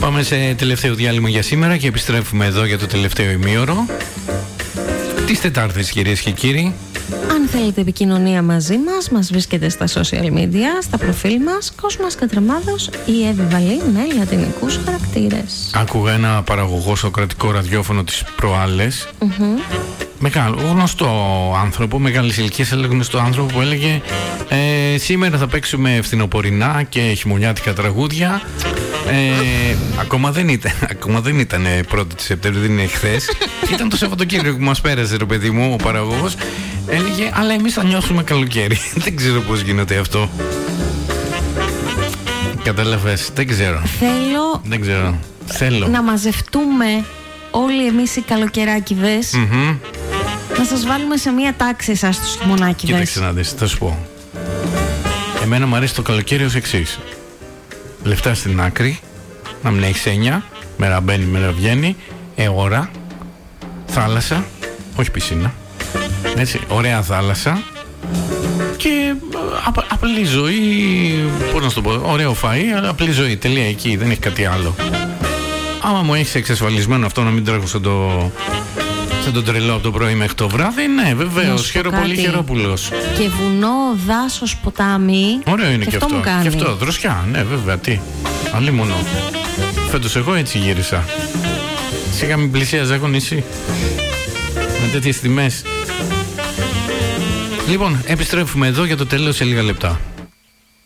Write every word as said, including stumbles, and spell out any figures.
Πάμε σε τελευταίο διάλειμμα για σήμερα και επιστρέφουμε εδώ για το τελευταίο ημίωρο της Τετάρτης, κυρίες και κύριοι. Αν θέλετε επικοινωνία μαζί μας, μας βρίσκεται στα social media, στα προφίλ μας, Κόσμας Κατρεμάδος ή Εύη Βαλή με λατινικούς χαρακτήρες. Άκουγα ένα παραγωγό στο κρατικό ραδιόφωνο τις προάλλες. Mm-hmm. Μεγάλο, γνωστό άνθρωπο, μεγάλης ηλικίας, έλεγε γνωστό άνθρωπο που έλεγε ε, σήμερα θα παίξουμε φθινοπορεινά και χειμωνιάτικα τραγούδια. Ε, ακόμα δεν ήταν, ακόμα δεν ήταν πρώτη του Σεπτέμβρη, δεν είναι χθες. Ήταν το Σαββατοκύριακο που μας πέρασε, ρε παιδί μου, ο παραγωγός. Έλεγε, αλλά εμείς θα νιώσουμε καλοκαίρι. Δεν ξέρω πώς γίνεται αυτό. Καταλαβες, δεν ξέρω. Θέλω, δεν ξέρω. Θέλω να μαζευτούμε όλοι εμείς οι καλοκαιράκηδες. Mm-hmm. Να σας βάλουμε σε μία τάξη εσάς τους χειμωνάκηδες. Κοίταξε να δεις, θα σου πω. Εμένα μου αρέσει το καλοκαίρι ως εξής. Λεφτά στην άκρη, να μην έχεις έννοια, μέρα μπαίνει, μέρα βγαίνει, ε, ώρα, θάλασσα, όχι πισίνα, έτσι, ωραία θάλασσα και απ, απλή ζωή, πώς να σου το πω, ωραίο φαΐ, αλλά απλή ζωή, τελεία, εκεί, δεν έχει κάτι άλλο. Άμα μου έχεις εξασφαλισμένο αυτό να μην τρέχω σαν το... σαν τον τρελό από το πρωί μέχρι το βράδυ, ναι, βεβαίως. Χαίρομαι πολύ, Χερόπουλος. Και βουνό, δάσος, ποτάμι. Ωραίο είναι και, και αυτό. αυτό. Και αυτό, δροσιά, ναι, βέβαια, τι. Αλλή μόνο. Φέτος εγώ έτσι γύρισα. Σιγά μην πλησίαζα έχω νησί. Με τέτοιες τιμές. Λοιπόν, επιστρέφουμε εδώ για το τέλος σε λίγα λεπτά.